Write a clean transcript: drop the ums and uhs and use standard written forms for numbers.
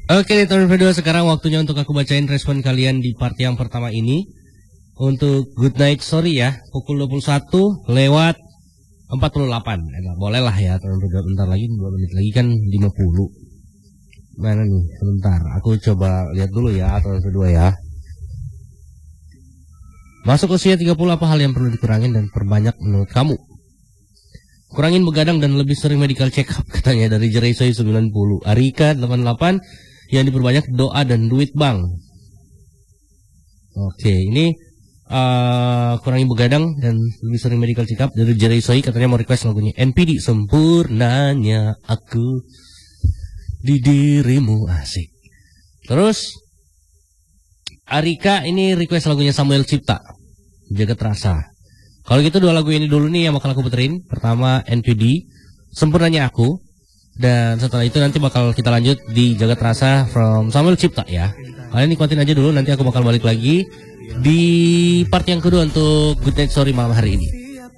Oke, di tahun kedua sekarang waktunya untuk aku bacain respon kalian di part yang pertama ini. Untuk Good Night Story ya, pukul 21 lewat 48. Boleh lah ya, tahun kedua bentar lagi, 2 menit lagi kan 50. Mana nih, sebentar, aku coba lihat dulu ya, tahun kedua ya. Masuk usia 30, apa hal yang perlu dikurangin dan perbanyak menurut kamu? Kurangin begadang dan lebih sering medical check up, katanya dari Jeresoy 90. Arika 88, yang diperbanyak doa dan duit bang. Oke, ini kurangi begadang dan lebih sering medical check up dari Jeresoy, katanya mau request lagunya NPD, Sempurnanya Aku di Dirimu. Asik. Terus Arika ini request lagunya Samuel Cipta, Jagat Rasa. Kalau gitu 2 lagu ini dulu nih yang bakal aku puterin. Pertama NPD, Sempurnanya Aku. Dan setelah itu nanti bakal kita lanjut di Jagat Rasa from Samuel Cipta ya. Kalian nikmatin aja dulu, nanti aku bakal balik lagi di part yang kedua untuk Good Night Story malam hari ini.